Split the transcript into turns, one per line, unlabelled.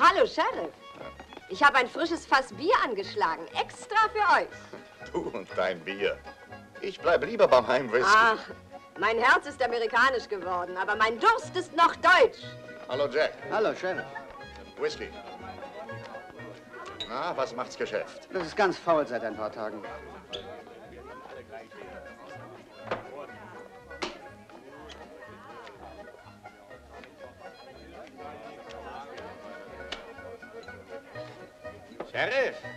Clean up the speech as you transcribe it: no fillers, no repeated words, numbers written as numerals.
Hallo, Sheriff. Ich habe ein frisches Fass Bier angeschlagen, extra für euch.
Du und dein Bier. Ich bleibe lieber beim Heimwhisky.
Ach, mein Herz ist amerikanisch geworden, aber mein Durst ist noch deutsch.
Hallo, Jack.
Hallo, Sheriff.
Whisky. Na, was macht's Geschäft?
Das ist ganz faul seit ein paar Tagen.
Sheriff?